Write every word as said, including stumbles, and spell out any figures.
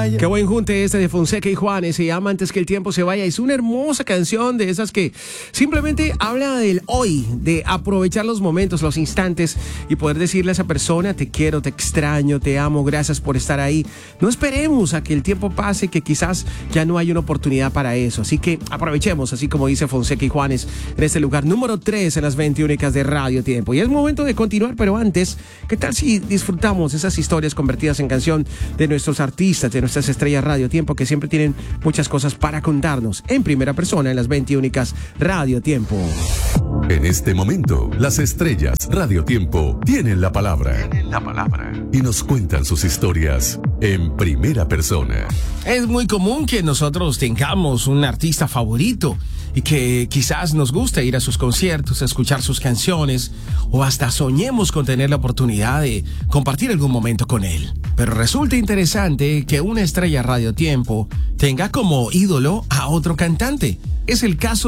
vaya. Qué buen junte este de Fonseca y Juanes. Se llama Antes que el tiempo se vaya. Es una hermosa canción de esas que simplemente habla del hoy, de aprovechar los momentos, los instantes y poder decirle a esa persona: te quiero, te extraño, te amo, gracias por estar ahí. No esperemos a que el tiempo pase, que quizás ya no hay una oportunidad para eso. Así que aprovechemos, así como dice Fonseca y Juanes, en este lugar número tres en las veinte únicas de Radio Tiempo. Y es momento de continuar, pero antes, ¿qué tal si disfrutamos esas historias convertidas en canción de nuestros artistas, de nuestras estrellas Radio Tiempo, que siempre tienen muchas cosas para contarnos en primera persona en las veinte únicas Radio Tiempo? En este momento, las estrellas Radio Tiempo tienen la palabra. Tienen la palabra. Y nos cuentan sus historias en primera persona. Es muy común que nosotros tengamos un artista favorito y que quizás nos guste ir a sus conciertos, escuchar sus canciones o hasta soñemos con tener la oportunidad de compartir algún momento con él. Pero resulta interesante que una estrella Radio Tiempo tenga como ídolo a otro cantante. Es el caso